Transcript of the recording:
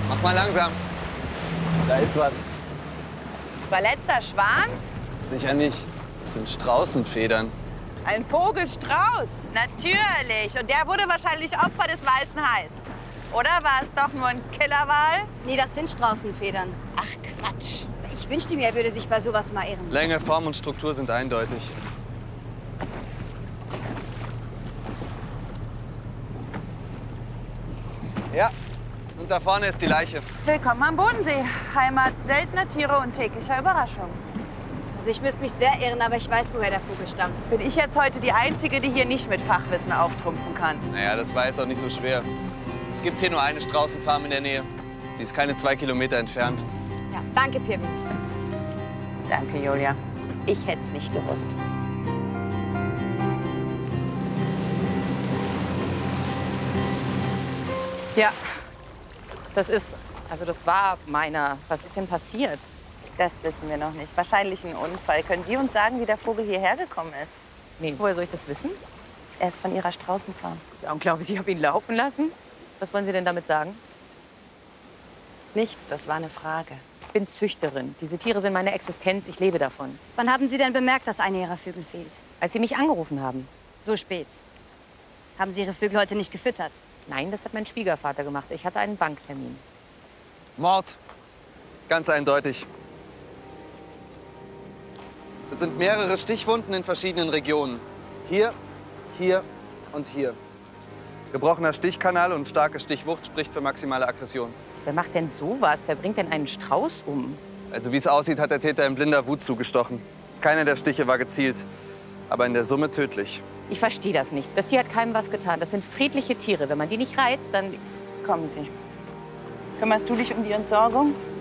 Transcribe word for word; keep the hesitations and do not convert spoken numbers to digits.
Mach mal langsam. Da ist was. Verletzter Schwan? Sicher nicht. Das sind Straußenfedern. Ein Vogelstrauß, natürlich. Und der wurde wahrscheinlich Opfer des weißen Hais. Oder war es doch nur ein Killerwal? Nee, das sind Straußenfedern. Ach, Quatsch. Ich wünschte mir, er würde sich bei sowas mal ehren. Länge, Form und Struktur sind eindeutig. Ja, und da vorne ist die Leiche. Willkommen am Bodensee. Heimat seltener Tiere und täglicher Überraschung. Also ich müsste mich sehr ehren, aber ich weiß, woher der Vogel stammt. Bin ich jetzt heute die Einzige, die hier nicht mit Fachwissen auftrumpfen kann? Naja, das war jetzt auch nicht so schwer. Es gibt hier nur eine Straußenfarm in der Nähe. Die ist keine zwei Kilometer entfernt. Ja, danke, Pirmi. Danke, Julia. Ich hätte es nicht gewusst. Ja, das ist, also das war meiner. Was ist denn passiert? Das wissen wir noch nicht. Wahrscheinlich ein Unfall. Können Sie uns sagen, wie der Vogel hierher gekommen ist? Nee, woher soll ich das wissen? Er ist von Ihrer Straußenfarm. Ja, und glauben Sie, ich habe ihn laufen lassen? Was wollen Sie denn damit sagen? Nichts, das war eine Frage. Ich bin Züchterin. Diese Tiere sind meine Existenz. Ich lebe davon. Wann haben Sie denn bemerkt, dass einer Ihrer Vögel fehlt? Als Sie mich angerufen haben. So spät. Haben Sie Ihre Vögel heute nicht gefüttert? Nein, das hat mein Schwiegervater gemacht. Ich hatte einen Banktermin. Mord. Ganz eindeutig. Es sind mehrere Stichwunden in verschiedenen Regionen. Hier, hier und hier. Gebrochener Stichkanal und starke Stichwucht spricht für maximale Aggression. Wer macht denn sowas? Wer bringt denn einen Strauß um? Also wie es aussieht, hat der Täter in blinder Wut zugestochen. Keiner der Stiche war gezielt, aber in der Summe tödlich. Ich verstehe das nicht. Das Tier hat keinem was getan. Das sind friedliche Tiere. Wenn man die nicht reizt, dann... Kommen Sie. Kümmerst du dich um die Entsorgung?